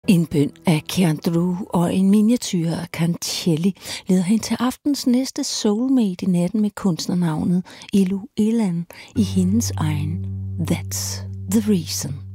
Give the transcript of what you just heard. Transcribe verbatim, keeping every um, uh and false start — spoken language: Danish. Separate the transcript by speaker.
Speaker 1: En bøn af Keandru og en miniatyr af Cancelli leder hen til aftens næste soulmate i natten med kunstnernavnet Elu Elan i hendes egen That's the Reason.